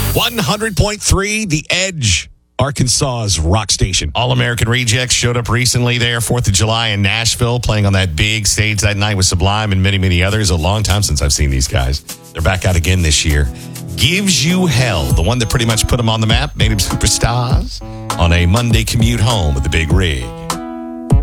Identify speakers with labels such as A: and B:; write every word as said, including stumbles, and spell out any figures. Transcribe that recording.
A: one hundred point three The Edge, Arkansas's rock station.
B: All-American Rejects showed up recently there, fourth of July in Nashville, playing on that big stage that night with Sublime and many, many others. A long time since I've seen these guys. They're back out again this year. Gives You Hell, the one that pretty much put them on the map, made them superstars on a Monday commute home with the Big Rig.